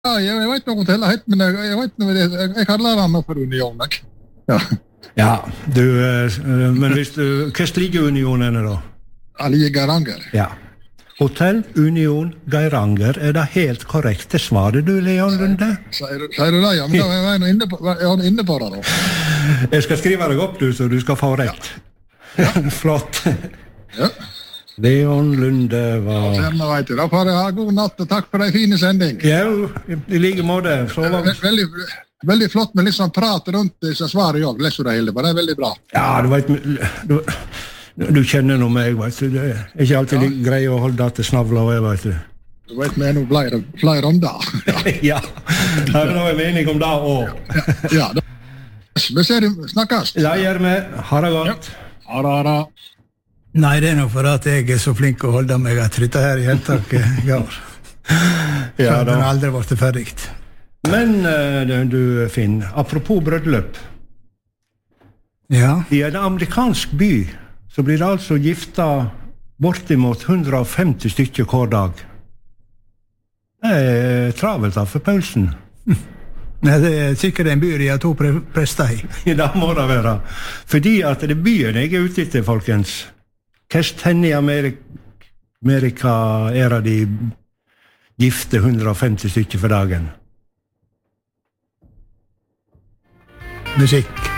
Ja, jeg vet noe til det, men jeg vet noe, jeg kaller det noe for Union. Ja. Ja, men hvis du, hva stiger Union er det da? Ali Garanger. Ja. Hotell Union Geiranger, er det helt korrekt det svaret du, Leon Lunde? Sier du det, ja, men da er jeg inne på det da. Jeg skal skrive deg opp, du, så du skal få rett. Ja. Flott. Ja. Leon Lunde var... Ja, vet du, da får jeg ha god natt, og takk for en fin sending. Ja, i like måte. Veldig flott med litt sånn prat rundt disse svaret, jeg leser det hele, men det er veldig bra. Ja, du vet... Du kjenner noe meg, vet du. Det er ikke alltid grei å holde til snavla, vet du. Du vet, vi er noe flere om det. Ja, da er vi enige om det også. Ja, vi ser det, snakkes. Ja, gjør vi. Ha det godt. Ha det. Nei, det er nok for at jeg er så flink å holde meg at dette her i heltaket går. Ja, den har aldri vært ferdig. Men du, Finn, apropos brødløp. Ja. I en amerikansk by så blir det altså gifta bortimot 150 stykker hver dag. Det er travelt da for Paulsen. Nei, det er sikkert en by de har 2 prester i. Ja, det må det være. Fordi at det er byen jeg er ute etter, folkens. Hvor i Amerika er de gifte 150 stykker for dagen? Musikk.